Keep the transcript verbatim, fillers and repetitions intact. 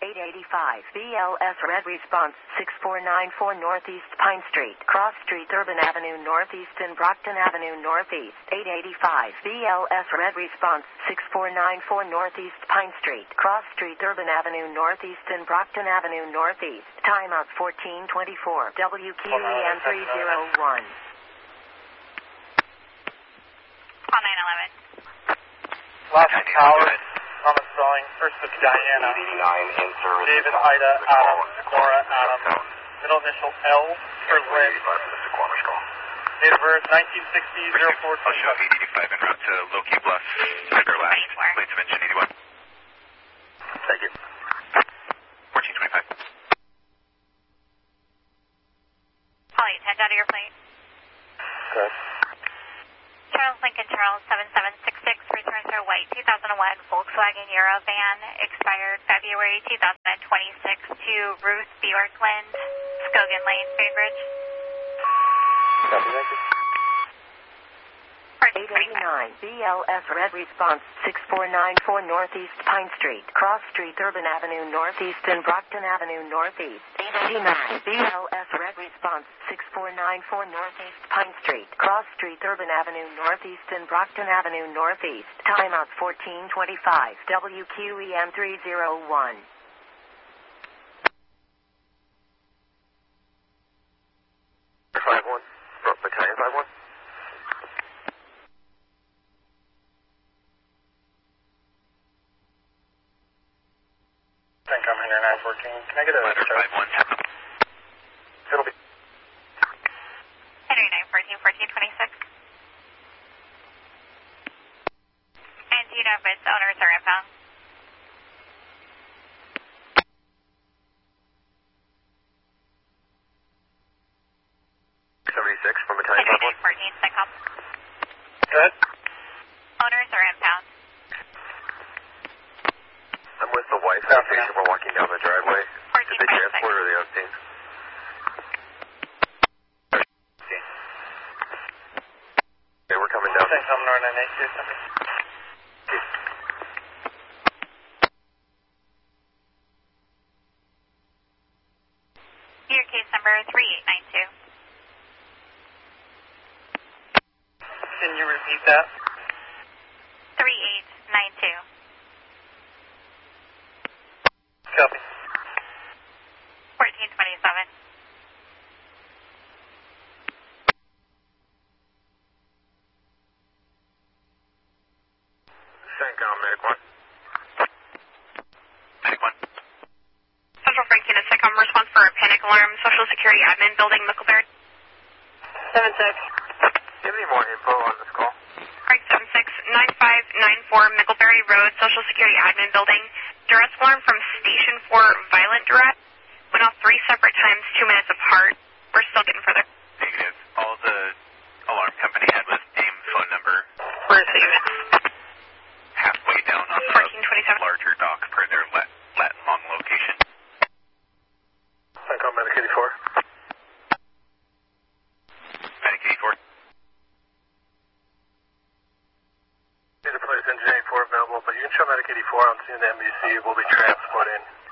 eight eighty-five B L S Red Response six four nine four Northeast Pine Street, Cross Street, Urban Avenue Northeast and Brockton Avenue Northeast. eight eighty-five B L S Red Response six four nine four Northeast Pine Street, Cross Street, Urban Avenue Northeast and Brockton Avenue Northeast. Timeout fourteen twenty-four. W Q E M three oh one. Call nine eleven. Last Tower, Thomas Spelling, first with Diana, David, Ida, Adam, Laura, Adam, middle initial L for Lynn, date of birth nineteen sixty, oh four I'll show eight eighty-five en route to Loki Bluff, Cyber last, plates of engine eighty-one. Thank you. fourteen twenty-five. Call eight ten out of your plate. Good. Charles Lincoln Charles seven seven six six returns her white two thousand one Volkswagen Euro van, expired February two thousand twenty-six to Ruth Bjorkland, Skogan Lane, Bainbridge. Copy, thank you. eight eighty-nine B L S Red Response six four nine four Northeast Pine Street, Cross Street, Urban Avenue Northeast and Brockton Avenue Northeast. eight eighty-nine B L S Red Response six four nine four Northeast Pine Street, Cross Street, Urban Avenue Northeast and Brockton Avenue Northeast. Timeout fourteen twenty-five. W Q E M three oh one. five one. Battalion five one. Think I'm here nine fourteen. Can I get a Letter five one. It'll be Henry nine fourteen fourteen twenty-six. And do you know if its owners are impound? seventy-six from Battalion Henry five one. nine fourteen, SECOM. Good. Owners are impound. I'm with the wife at the station. We're walking down the driveway. fourteen Did they twenty-six. transport or are they on scene? Okay, we're coming down. Thanks, I'm nine eight two. Your case number three eight nine two. Can you repeat that? three eight nine two. Copy. fourteen twenty-seven. CENTCOM, Medic one. Medic one. Central Franklin, SECOM, response for a panic alarm, Social Security Admin Building, Micklebury. seven six. Do you have any more info on this call? Frank seven six nine five nine four Micklebury Road, Social Security Admin Building. Duress alarm from Station four, violent duress. Went off three separate times, two minutes apart. We're still getting further. Negative. All the alarm company had was name, phone number. Received. Halfway down on the fourteen twenty-seven. larger dock per their Lat- Latin Long location. CENTCOM, Medic eighty-four. Medic eighty-four. Need to place engine eighty-four available, but you can show Medic eighty-four on scene of the M B C. We'll be transporting.